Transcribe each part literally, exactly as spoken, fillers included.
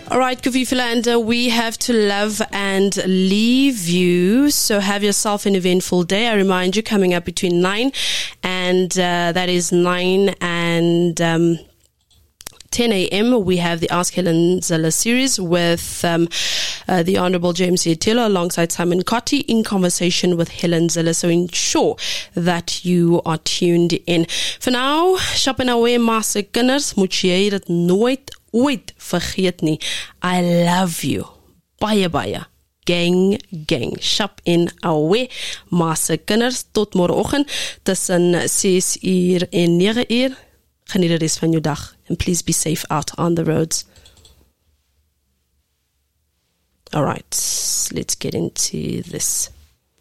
All right, Kofi Philander, we have to love and leave you. So have yourself an eventful day. I remind you, coming up between nine and uh, that is nine and um, ten a.m. we have the Ask Helen Zille series with um, uh, the Honorable James Yetilo alongside Simon Cotti in conversation with Helen Zille. So ensure that you are tuned in. For now, shop in away, Master Kinders, moet jy dit nooit ooit vergeet nie. I love you. Baie baie. Gang, gang. Shop in away, Master Kinders. Tot morgenoggend tussen ses uur en nege uur. Geniet de rest van jou dag. And please be safe out on the roads. All right, let's get into this.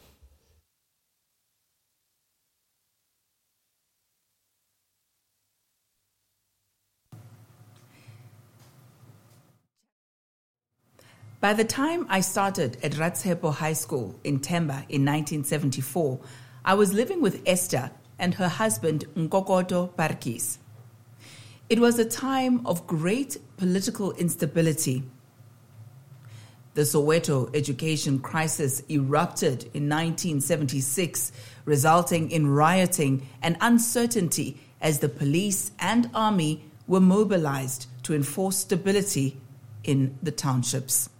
By the time I started at Ratshepo High School in Themba in nineteen seventy-four, I was living with Esther and her husband Nkokoto Parkis. It was a time of great political instability. The Soweto education crisis erupted in nineteen seventy-six, resulting in rioting and uncertainty as the police and army were mobilized to enforce stability in the townships.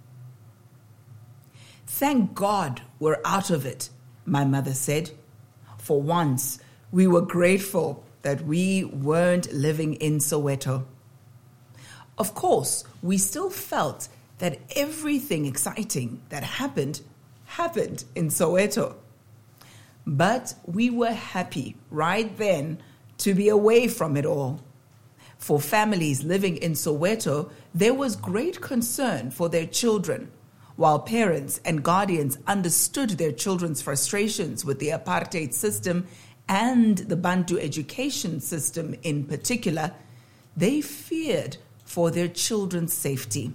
Thank God we're out of it, my mother said. For once, we were grateful that we weren't living in Soweto. Of course, we still felt that everything exciting that happened, happened in Soweto. But we were happy right then to be away from it all. For families living in Soweto, there was great concern for their children, while parents and guardians understood their children's frustrations with the apartheid system and the Bantu education system in particular. They feared for their children's safety.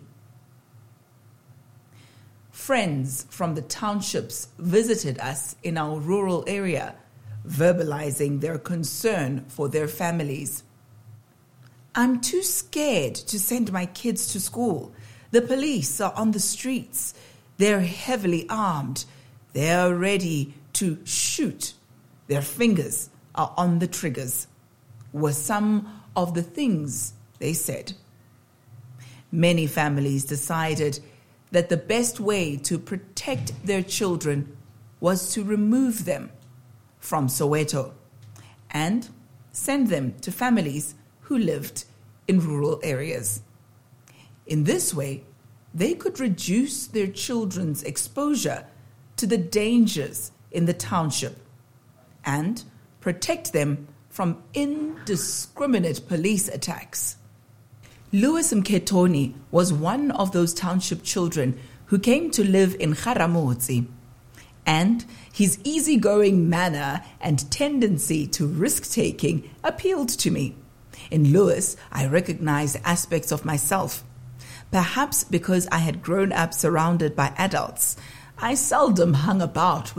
Friends from the townships visited us in our rural area, verbalizing their concern for their families. I'm too scared to send my kids to school. The police are on the streets. They're heavily armed. They're ready to shoot. Their fingers are on the triggers, were some of the things they said. Many families decided that the best way to protect their children was to remove them from Soweto and send them to families who lived in rural areas. In this way, they could reduce their children's exposure to the dangers in the township and protect them from indiscriminate police attacks. Louis Mketoni was one of those township children who came to live in Garamotsi, and his easygoing manner and tendency to risk-taking appealed to me. In Louis, I recognized aspects of myself. Perhaps because I had grown up surrounded by adults, I seldom hung about with